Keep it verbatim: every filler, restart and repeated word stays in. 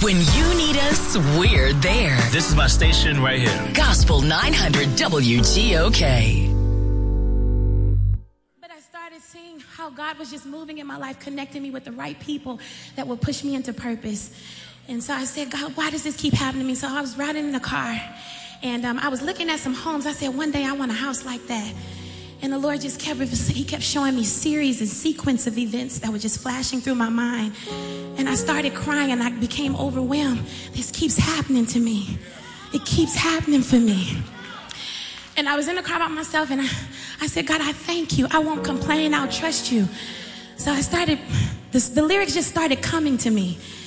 When you need us, we're there. This is my station right here. Gospel nine hundred W G O K. But I started seeing how God was just moving in my life, connecting me with the right people that would push me into purpose. And so I said, God, why does this keep happening to me? So I was riding in the car, and um, I was looking at some homes. I said, one day I want a house like that. And the Lord just kept, he kept showing me series and sequence of events that were just flashing through my mind. And I started crying, and I became overwhelmed. This keeps happening to me. It keeps happening for me. And I was in the car by myself, and I, I said, God, I thank you. I won't complain. I'll trust you. So I started, this, the lyrics just started coming to me.